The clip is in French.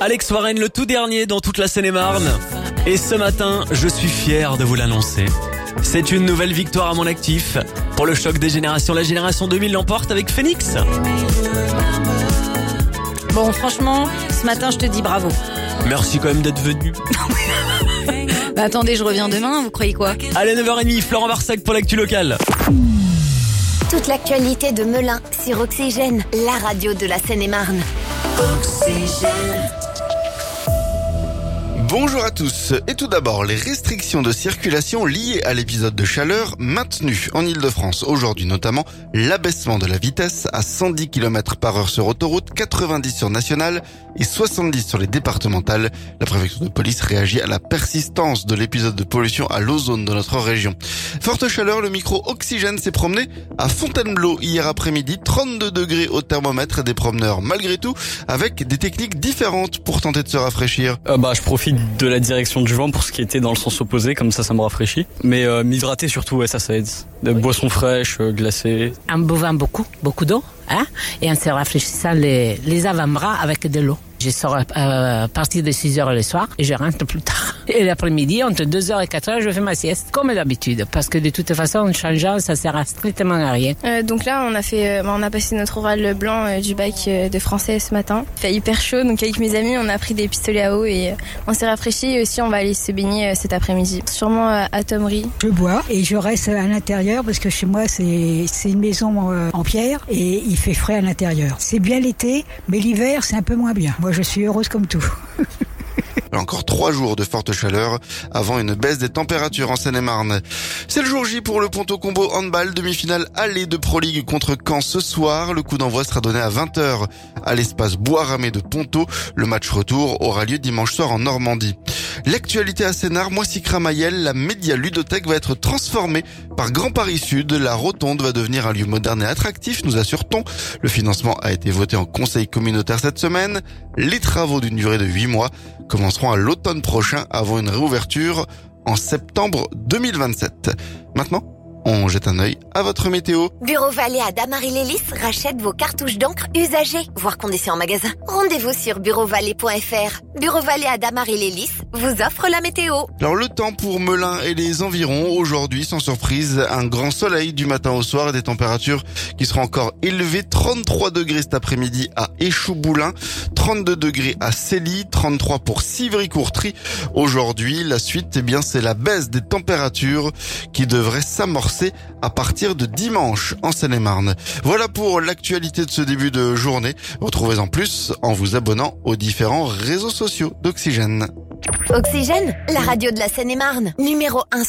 Alex Warren, le tout dernier dans toute la Seine-et-Marne. Et ce matin, je suis fier de vous l'annoncer. C'est une nouvelle victoire à mon actif. Pour le choc des générations, la génération 2000 l'emporte avec Phoenix. Bon, franchement, ce matin, je te dis bravo. Merci quand même d'être venu. Bah attendez, je reviens demain, vous croyez quoi? Allez, 9h30, Florent Barsac pour l'actu locale. Toute l'actualité de Melun sur Oxygène, la radio de la Seine-et-Marne. Oxygène. Bonjour à tous. Et tout d'abord, les restrictions de circulation liées à l'épisode de chaleur maintenues en Ile-de-France. Aujourd'hui notamment, l'abaissement de la vitesse à 110 km/h sur autoroute, 90 sur nationale et 70 sur les départementales. La préfecture de police réagit à la persistance de l'épisode de pollution à l'ozone de notre région. Forte chaleur, le micro Oxygène s'est promené à Fontainebleau hier après-midi. 32 degrés au thermomètre et des promeneurs malgré tout avec des techniques différentes pour tenter de se rafraîchir. Je profite de la direction du vent pour ce qui était dans le sens opposé, comme ça me rafraîchit. Mais m'hydrater surtout, ouais, ça aide. Des boissons fraîches, glacées. En buvant beaucoup d'eau, et en se rafraîchissant les avant-bras avec de l'eau. Je sors à partir de 6h le soir et je rentre plus tard. Et l'après-midi, entre 2h et 4h, je fais ma sieste, comme d'habitude. Parce que de toute façon, en changeant, ça sert strictement à rien. Donc là, on a passé notre oral blanc du bac de français ce matin. Il fait hyper chaud, donc avec mes amis, on a pris des pistolets à eau et on s'est rafraîchi. Et aussi, on va aller se baigner cet après-midi. Sûrement à Thomery. Je bois et je reste à l'intérieur parce que chez moi, c'est une maison en pierre et il fait frais à l'intérieur. C'est bien l'été, mais l'hiver, c'est un peu moins bien. Moi, je suis heureuse comme tout. Encore 3 jours de forte chaleur avant une baisse des températures en Seine-et-Marne. C'est le jour J pour le Ponto Combo Handball, demi-finale allée de Pro League contre Caen ce soir. Le coup d'envoi sera donné à 20h à l'espace Bois-Ramé de Ponto. Le match retour aura lieu dimanche soir en Normandie. L'actualité à Sénart, Moissy-Cramayel, la média ludothèque va être transformée par Grand Paris Sud. La rotonde va devenir un lieu moderne et attractif, nous assure-t-on. Le financement a été voté en conseil communautaire cette semaine. Les travaux d'une durée de 8 mois commenceront à l'automne prochain avant une réouverture en septembre 2027. Maintenant, on jette un œil à votre météo. Bureau Vallée à Damary-les-Lys rachète vos cartouches d'encre usagées. Voir conditions en magasin. Rendez-vous sur bureauvalet.fr. Bureau Vallée à Damary-les-Lys vous offre la météo. Alors le temps pour Melun et les environs. Aujourd'hui, sans surprise, un grand soleil du matin au soir et des températures qui seront encore élevées. 33 degrés cet après-midi à Échouboulin, 32 degrés à Cély, 33 pour Civry-Courtry. Aujourd'hui, la suite, c'est la baisse des températures qui devrait s'amorcer à partir de dimanche en Seine-et-Marne. Voilà pour l'actualité de ce début de journée. Retrouvez en plus en vous abonnant aux différents réseaux sociaux d'Oxygène. Oxygène, la radio de la Seine-et-Marne, numéro 1